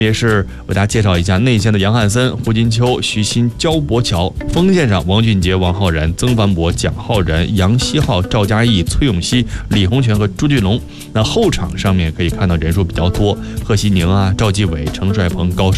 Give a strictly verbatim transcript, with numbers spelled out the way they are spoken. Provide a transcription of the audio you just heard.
也是为大家介绍一下内线的杨汉森、胡金秋、徐新、焦博乔；锋线上王俊杰、王浩然、曾凡博、蒋浩然、杨希浩、赵嘉译、崔永熙、李洪权和朱俊龙。那后场上面可以看到人数比较多，贺西宁啊、赵继伟、程帅鹏、高